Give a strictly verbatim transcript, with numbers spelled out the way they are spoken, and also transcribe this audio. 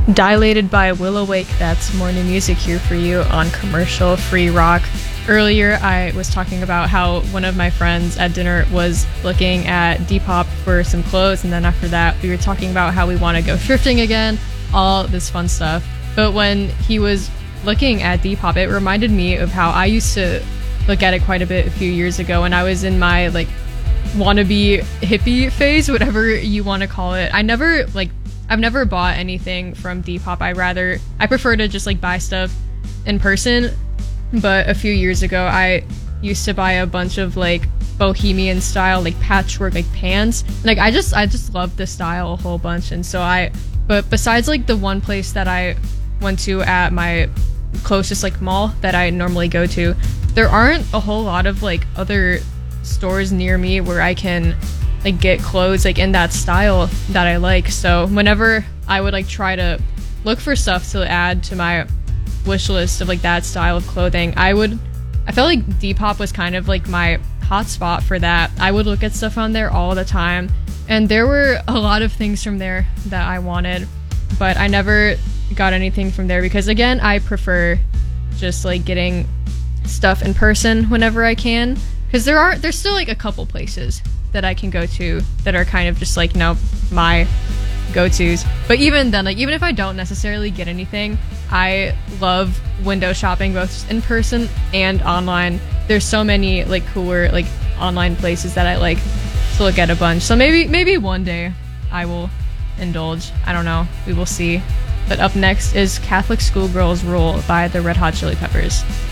Dilated by Willow Wake. That's more new music here for you on Commercial Free Rock. Earlier, I was talking about how one of my friends at dinner was looking at Depop for some clothes, and then after that, we were talking about how we want to go thrifting again, all this fun stuff. But when he was looking at Depop, it reminded me of how I used to look at it quite a bit a few years ago when I was in my like wannabe hippie phase, whatever you want to call it. I never like I've never bought anything from Depop. I rather I prefer to just like buy stuff in person. But a few years ago, I used to buy a bunch of like bohemian style like patchwork like pants. Like I just I just love the style a whole bunch, and so I. But besides like the one place that I went to at my closest like mall that I normally go to, there aren't a whole lot of like other stores near me where I can like get clothes like in that style that I like. So whenever I would like try to look for stuff to add to my wish list of like that style of clothing, I would I felt like Depop was kind of like my hot spot for that. I would look at stuff on there all the time, and there were a lot of things from there that I wanted, but I never got anything from there because again, I prefer just like getting stuff in person whenever I can, because there are there's still like a couple places that I can go to that are kind of just like, no, my go-tos. But even then, like even if I don't necessarily get anything, I love window shopping both in person and online. There's so many like cooler like online places that I like to look at a bunch. So maybe maybe one day I will indulge. I don't know. We will see. But up next is Catholic Schoolgirls Rule by the Red Hot Chili Peppers.